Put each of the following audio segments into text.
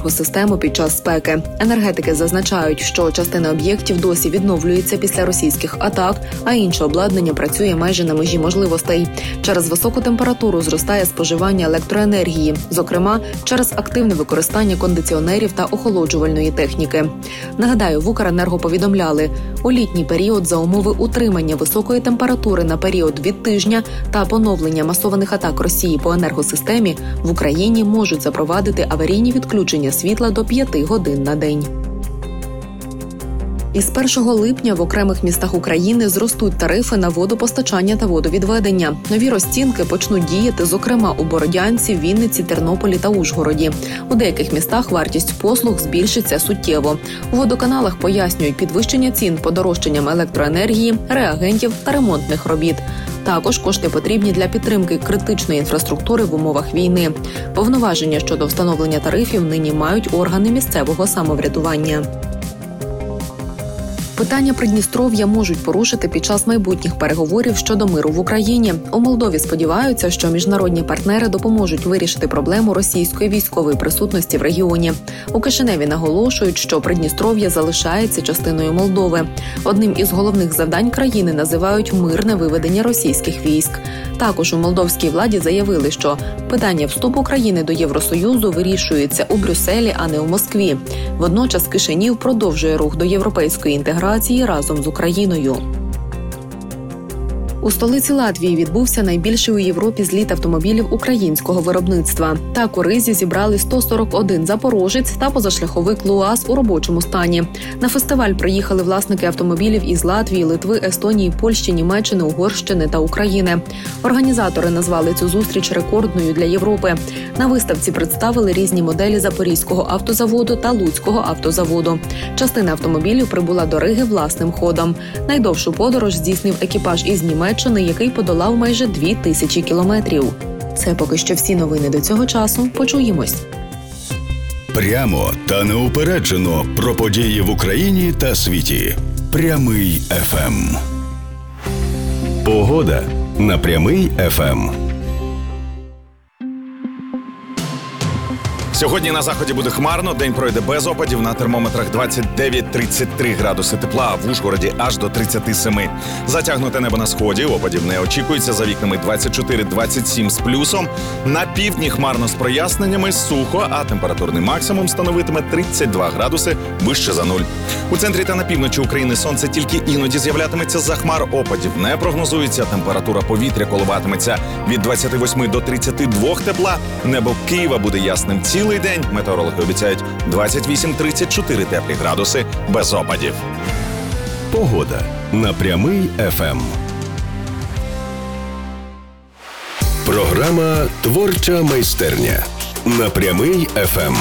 енергосистему під час спеки. Енергетики зазначають, що частина об'єктів досі відновлюється після російських атак, а інше обладнання працює майже на межі можливостей. Через високу температуру зростає споживання електроенергії, зокрема через активне використання кондиціонерів та охолоджувальної техніки. Нагадаю, в Укренерго повідомляли, у літній період за умови утримання високої температури на період від тижня та поновлення масованих атак Росії по енергосистемі в Україні можуть запровадити аварійні відключення світла до 5 годин на день. Із 1 липня в окремих містах України зростуть тарифи на водопостачання та водовідведення. Нові розцінки почнуть діяти, зокрема, у Бородянці, Вінниці, Тернополі та Ужгороді. У деяких містах вартість послуг збільшиться суттєво. У водоканалах пояснюють підвищення цін подорожчанням електроенергії, реагентів та ремонтних робіт. Також кошти потрібні для підтримки критичної інфраструктури в умовах війни. Повноваження щодо встановлення тарифів нині мають органи місцевого самоврядування. Питання Придністров'я можуть порушити під час майбутніх переговорів щодо миру в Україні. У Молдові сподіваються, що міжнародні партнери допоможуть вирішити проблему російської військової присутності в регіоні. У Кишиневі наголошують, що Придністров'я залишається частиною Молдови. Одним із головних завдань країни називають мирне виведення російських військ. Також у молдовській владі заявили, що питання вступу країни до Євросоюзу вирішується у Брюсселі, а не у Москві. Водночас Кишинів продовжує рух до європейської інтеграції разом з Україною. У столиці Латвії відбувся найбільший у Європі зліт автомобілів українського виробництва. Так у Ризі зібрали 141 запорожець та позашляховик ЛУАЗ у робочому стані. На фестиваль приїхали власники автомобілів із Латвії, Литви, Естонії, Польщі, Німеччини, Угорщини та України. Організатори назвали цю зустріч рекордною для Європи. На виставці представили різні моделі Запорізького автозаводу та Луцького автозаводу. Частина автомобілів прибула до Риги власним ходом. Найдовшу подорож здійснив екіпаж із Німеччини, який подолав майже 2000 кілометрів. Це поки що всі новини до цього часу. Почуємось. Прямо та неупереджено про події в Україні та світі. Прямий ФМ. Погода на Прямий ФМ. Сьогодні на заході буде хмарно, день пройде без опадів, на термометрах 29-33 градуси тепла, а в Ужгороді аж до 37. Затягнуте небо на сході, опадів не очікується, за вікнами 24-27 з плюсом. На півдні хмарно з проясненнями, сухо, а температурний максимум становитиме 32 градуси вище за нуль. У центрі та на півночі України сонце тільки іноді з'являтиметься за хмар, опадів не прогнозується, температура повітря коливатиметься від 28 до 32 тепла, небо Києва буде ясним цілий день, метеорологи обіцяють 28-34 теплі градуси без опадів. Погода на Прямий ФМ. Програма «Творча майстерня» на Прямий ФМ.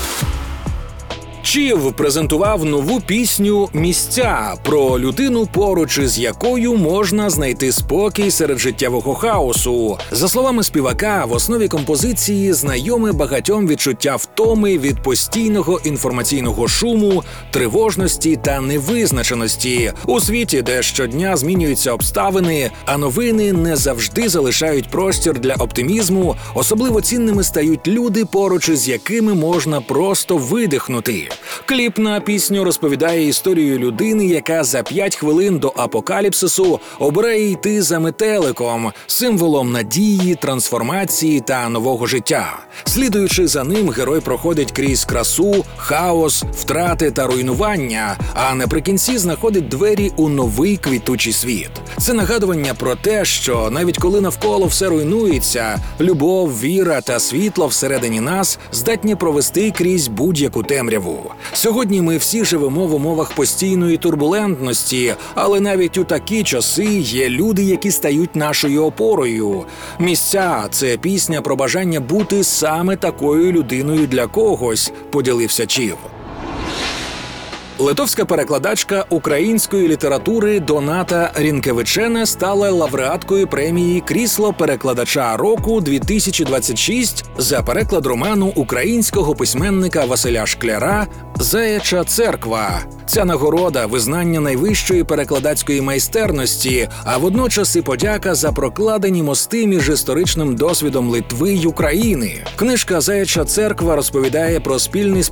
Чів презентував нову пісню «Місця» про людину, поруч із якою можна знайти спокій серед життєвого хаосу. За словами співака, в основі композиції знайоме багатьом відчуття втоми від постійного інформаційного шуму, тривожності та невизначеності. У світі, де щодня змінюються обставини, а новини не завжди залишають простір для оптимізму, особливо цінними стають люди, поруч із якими можна просто видихнути. Кліп на пісню розповідає історію людини, яка за 5 хвилин до апокаліпсису обирає йти за метеликом, символом надії, трансформації та нового життя. Слідуючи за ним, герой проходить крізь красу, хаос, втрати та руйнування, а наприкінці знаходить двері у новий квітучий світ. Це нагадування про те, що навіть коли навколо все руйнується, любов, віра та світло всередині нас здатні провести крізь будь-яку темряву. Сьогодні ми всі живемо в умовах постійної турбулентності, але навіть у такі часи є люди, які стають нашою опорою. «Місця» – це пісня про бажання бути саме такою людиною для когось, поділився Чів. Литовська перекладачка української літератури Доната Рінкевичене стала лауреаткою премії «Крісло перекладача року-2026» за переклад роману українського письменника Василя Шкляра «Заяча церква». Ця нагорода – визнання найвищої перекладацької майстерності, а водночас і подяка за прокладені мости між історичним досвідом Литви й України. Книжка «Заяча церква» розповідає про спільний